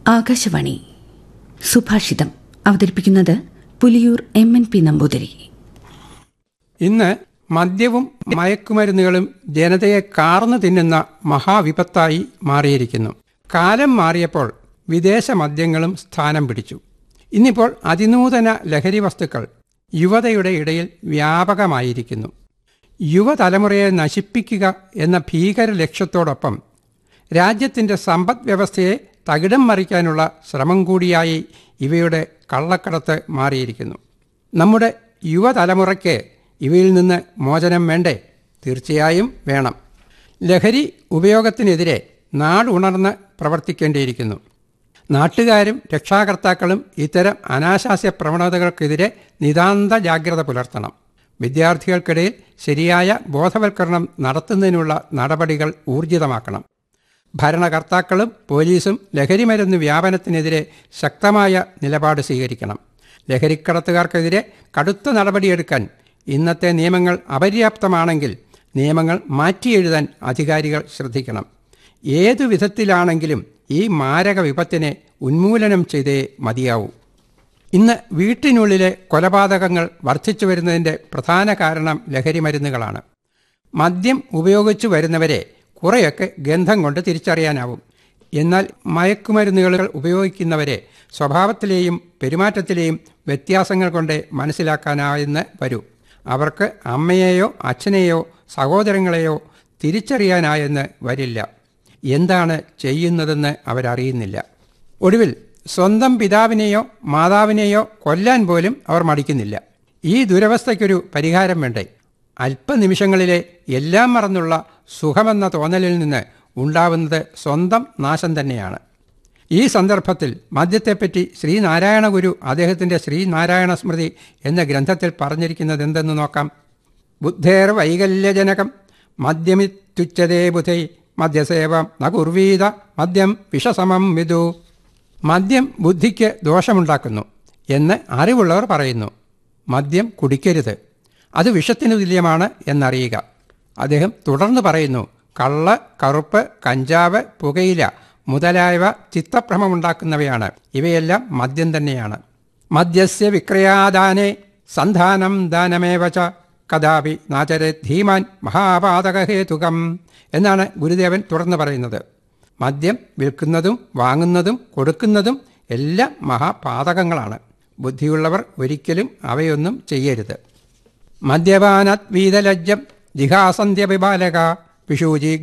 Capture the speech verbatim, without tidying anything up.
ആകാശവാണി സുഭാഷിതം അവതരിപ്പിക്കുന്നത് Puliyur M N P Namboothiri. ഇന്ന് മദ്യവും മയക്കുമരുന്നുകളും ജനതയെ കാർന്നു തിന്നുന്ന മഹാവിപത്തായി മാറിയിരിക്കുന്നു. കാലം മാറിയപ്പോൾ വിദേശ മദ്യങ്ങളും സ്ഥാനം പിടിച്ചു. ഇന്നിപ്പോൾ അതിനൂതന ലഹരി വസ്തുക്കൾ യുവതയുടെ ഇടയിൽ വ്യാപകമായിരിക്കുന്നു. യുവതലമുറയെ നശിപ്പിക്കുക എന്ന ഭീകര ലക്ഷ്യത്തോടൊപ്പം രാജ്യത്തിൻ്റെ സമ്പദ് വ്യവസ്ഥയെ തകിടം മറിക്കാനുള്ള ശ്രമം കൂടിയായി ഇവയുടെ കള്ളക്കടത്ത് മാറിയിരിക്കുന്നു. നമ്മുടെ യുവതലമുറയ്ക്ക് ഇവയിൽ നിന്ന് മോചനം വേണ്ടേ? തീർച്ചയായും വേണം. ലഹരി ഉപയോഗത്തിനെതിരെ നാടുണർന്ന് പ്രവർത്തിക്കേണ്ടിയിരിക്കുന്നു. നാട്ടുകാരും രക്ഷാകർത്താക്കളും ഇത്തരം അനാശാസ്യ പ്രവണതകൾക്കെതിരെ നിതാന്ത ജാഗ്രത പുലർത്തണം. വിദ്യാർത്ഥികൾക്കിടയിൽ ശരിയായ ബോധവൽക്കരണം നടത്തുന്നതിനുള്ള നടപടികൾ ഊർജിതമാക്കണം. ഭരണകർത്താക്കളും പോലീസും ലഹരിമരുന്ന് വ്യാപനത്തിനെതിരെ ശക്തമായ നിലപാട് സ്വീകരിക്കണം. ലഹരിക്കടത്തുകാർക്കെതിരെ കടുത്ത നടപടിയെടുക്കാൻ ഇന്നത്തെ നിയമങ്ങൾ അപര്യാപ്തമാണെങ്കിൽ നിയമങ്ങൾ മാറ്റിയെഴുതാൻ അധികാരികൾ ശ്രദ്ധിക്കണം. ഏതു വിധത്തിലാണെങ്കിലും ഈ മാരക വിപത്തിനെ ഉന്മൂലനം ചെയ്തേ മതിയാവൂ. ഇന്ന് വീട്ടിനുള്ളിലെ കൊലപാതകങ്ങൾ വർദ്ധിച്ചു വരുന്നതിൻ്റെ പ്രധാന കാരണം ലഹരിമരുന്നുകളാണ്. മദ്യം ഉപയോഗിച്ചു വരുന്നവരെ കുറേയൊക്കെ ഗന്ധം കൊണ്ട് തിരിച്ചറിയാനാവും. എന്നാൽ മയക്കുമരുന്നുകൾ ഉപയോഗിക്കുന്നവരെ സ്വഭാവത്തിലെയും പെരുമാറ്റത്തിലെയും വ്യത്യാസങ്ങൾ കൊണ്ട് മനസ്സിലാക്കാനായെന്ന് വരൂ. അവർക്ക് അമ്മയെയോ അച്ഛനെയോ സഹോദരങ്ങളെയോ തിരിച്ചറിയാനായെന്ന് വരില്ല. എന്താണ് ചെയ്യുന്നതെന്ന് അവരറിയുന്നില്ല. ഒടുവിൽ സ്വന്തം പിതാവിനെയോ മാതാവിനെയോ കൊല്ലാൻ പോലും അവർ മടിക്കുന്നില്ല. ഈ ദുരവസ്ഥയ്ക്കൊരു പരിഹാരം വേണ്ടേ? അല്പനിമിഷങ്ങളിലെ എല്ലാം മറന്നുള്ള സുഖമെന്ന തോന്നലിൽ നിന്ന് ഉണ്ടാവുന്നത് സ്വന്തം നാശം തന്നെയാണ്. ഈ സന്ദർഭത്തിൽ മദ്യത്തെപ്പറ്റി ശ്രീനാരായണ ഗുരു അദ്ദേഹത്തിൻ്റെ ശ്രീനാരായണ സ്മൃതി എന്ന ഗ്രന്ഥത്തിൽ പറഞ്ഞിരിക്കുന്നത് എന്തെന്ന് നോക്കാം. ബുദ്ധേർ വൈകല്യജനകം മദ്യമിത്യുച്യതേ ബുധൈ മദ്യസേവം ന കുർവീത മദ്യം വിഷസമം വിദു. മദ്യം ബുദ്ധിക്ക് ദോഷമുണ്ടാക്കുന്നു എന്ന് അറിവുള്ളവർ പറയുന്നു. മദ്യം കുടിക്കരുത്, അത് വിഷത്തിനു തുല്യമാണ് എന്നറിയുക. അദ്ദേഹം തുടർന്ന് പറയുന്നു, കള്ള്, കറുപ്പ്, കഞ്ചാവ്, പുകയില മുതലായവ ചിത്തഭ്രമമുണ്ടാക്കുന്നവയാണ്. ഇവയെല്ലാം മദ്യം തന്നെയാണ്. മദ്യസ്യ വിക്രയാദാനേ സന്ധാനം ദാനമേവച കഥാപി നാചരേ ധീമാൻ മഹാപാതകഹേതുകം എന്നാണ് ഗുരുദേവൻ തുടർന്ന് പറയുന്നത്. മദ്യം വിൽക്കുന്നതും വാങ്ങുന്നതും കൊടുക്കുന്നതും എല്ലാം മഹാപാതകങ്ങളാണ്. ബുദ്ധിയുള്ളവർ ഒരിക്കലും അവയൊന്നും ചെയ്യരുത്. മദ്യപാനാത് വീതലജ്ജം ജിഹാസന്ധ്യ വിബാലക പിഷൂജി